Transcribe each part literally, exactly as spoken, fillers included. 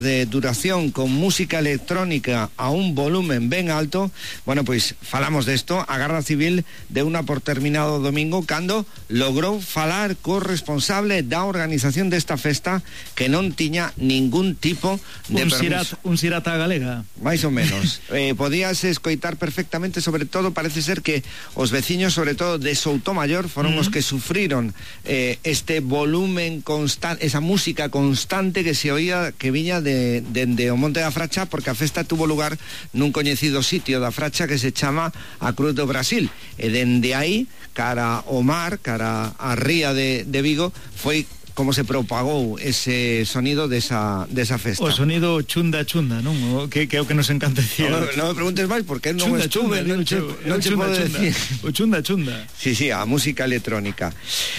de duración con música electrónica a un volumen ben alto. Bueno, pois falamos desto. A Garda Civil de unha por terminado domingo cando logrou falar co responsable da organización desta festa que non tiña ningún tipo de un permiso. Sirat, un sirata galega. Mais ou menos. eh, podías escoitar perfectamente, sobre todo parece ser que os veciños, sobre todo de Soutomayor, foron uh-huh. os que sufriron eh, este volumen constante, esa música constante que se oía, que viña de dende o Monte da Fracha, porque a festa tuvo lugar nun coñecido sitio da Fracha que se chama a Cruz do Brasil, e dende aí cara ao mar, cara á ría de, de Vigo, foi como se propagou ese sonido desa, desa festa. O sonido chunda chunda, non? O que, que é o que nos encanta decir. Non no me preguntes máis, porque non chunda, estuve, chunda, non che, non che pode decir. O chunda chunda. Sí, sí, a música electrónica.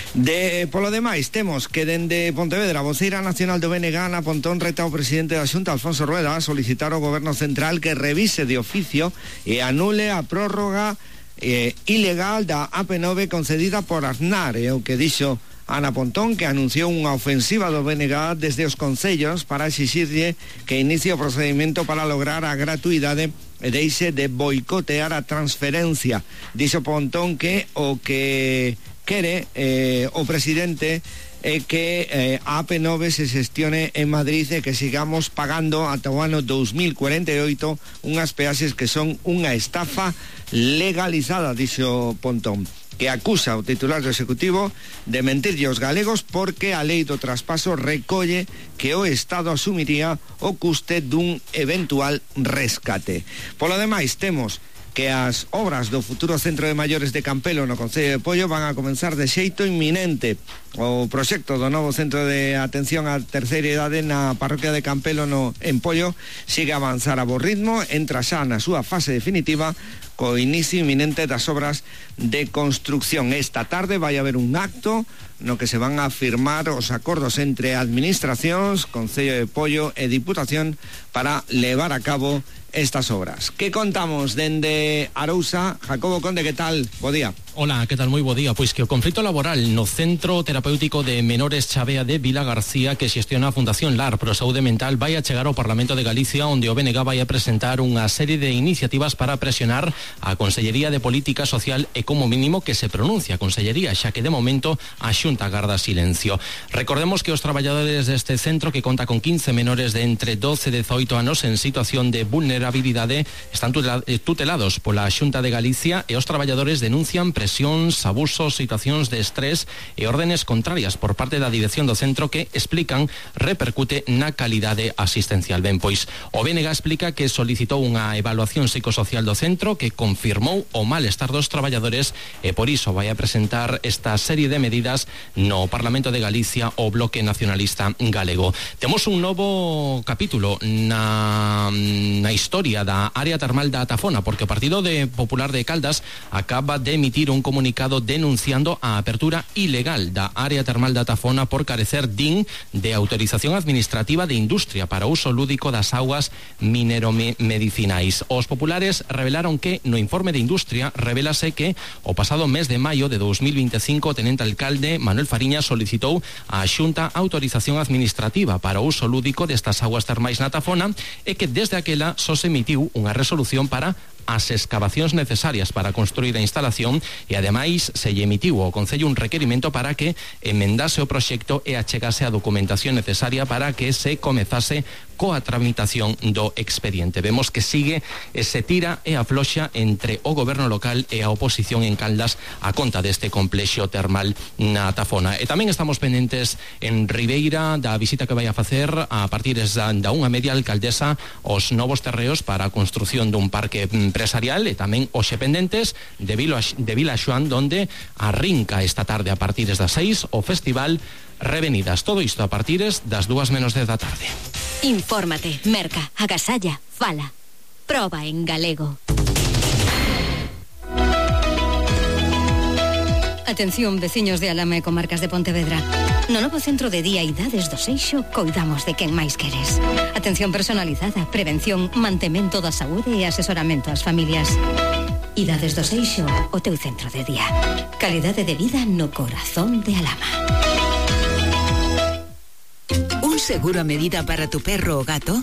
De, polo demais, temos que dende Pontevedra, a voceira nacional do B N G, Ana Pontón, reta ao presidente da Xunta, Alfonso Rueda, a solicitar ao goberno central que revise de oficio e anule a prórroga eh, ilegal da A P nove concedida por Aznar, e o que dixo Ana Pontón, que anunciou unha ofensiva do B N G desde os concellos para exixirlle que inicie o procedimento para lograr a gratuidade e deixe de boicotear a transferencia. Dixo Pontón que o que quere eh, o presidente é que eh, a A P nove se xestione en Madrid e que sigamos pagando ata o ano dos mil cuarenta e oito unhas peaxes que son unha estafa legalizada, dixo Pontón, que acusa o titular do Executivo de mentirlle aos galegos porque a lei do traspaso recolle que o Estado asumiría o custe dun eventual rescate. Polo demais, temos que as obras do futuro Centro de Maiores de Campelo no Concello de Pollo van a comenzar de xeito inminente. O proxecto do novo Centro de Atención á Terceira Idade na parroquia de Campelo no, en Pollo sigue a avanzar a bo ritmo, entra xa na súa fase definitiva co inicio inminente das obras de construcción. Esta tarde vai haber un acto no que se van a firmar os acordos entre administracións, Concello de Pollo e Diputación para levar a cabo estas obras. Que contamos dende Arousa? Jacobo Conde, que tal? Bo día. Hola, que tal? Moi bo día. Pois que o conflito laboral no Centro Terapéutico de Menores Chavea de Vila García, que xestiona a Fundación LAR Pro Saúde Mental, vai a chegar ao Parlamento de Galicia, onde o B N G vai a presentar unha serie de iniciativas para presionar a Consellería de Política Social e como mínimo que se pronuncia a Consellería, xa que de momento a Xunta garda silencio. Recordemos que os traballadores deste centro, que conta con quince menores de entre doce e dezoito anos en situación de vulnerabilidade, están tutelados pola Xunta de Galicia, e os traballadores denuncian presións, abusos, situacións de estrés e órdenes contrarias por parte da dirección do centro que, explican, repercute na calidade asistencial. Ben, pois, o B N G explica que solicitou unha evaluación psicosocial do centro que confirmou o malestar dos traballadores e por iso vai a presentar esta serie de medidas no Parlamento de Galicia o Bloque Nacionalista Galego. Temos un novo capítulo na, na historia da área termal da Tafona, porque o Partido de Popular de Caldas acaba de emitir un comunicado denunciando a apertura ilegal da área termal da Tafona por carecer, din, de autorización administrativa de industria para uso lúdico das augas mineromedicinais. Os populares revelaron que no informe de industria revelase que o pasado mes de maio de dos mil veinticinco o tenente alcalde Manuel Fariña solicitou á Xunta autorización administrativa para o uso lúdico destas augas termais na Tafona e que desde aquela só se emitiu unha resolución para as excavacións necesarias para construir a instalación e ademais se lle emitiu ao Concello un requerimento para que emendase o proxecto e achegase a documentación necesaria para que se comezase coa tramitación do expediente. Vemos que sigue e se tira e afloxa entre o goberno local e a oposición en Caldas a conta deste complexo termal na Tafona. E tamén estamos pendentes en Ribeira da visita que vai a facer a partir da unha media alcaldesa os novos terreos para a construción dun parque empresarial, e tamén hoxe pendentes de Vila, de Vila Xoán, donde arrinca esta tarde a partir das seis o festival Revenidas. Todo isto a partir das dúas menos dez da tarde. Infórmate, merca, agasalla, fala. Proba en galego. Atención, veciños de Alama e comarcas de Pontevedra. No novo centro de día Idades do Seixo coidamos de quen máis queres. Atención personalizada, prevención, mantemento da saúde e asesoramento ás familias. Idades do Seixo, o teu centro de día. Calidade de vida no corazón de Alama. seguro a medida para tu perro o gato?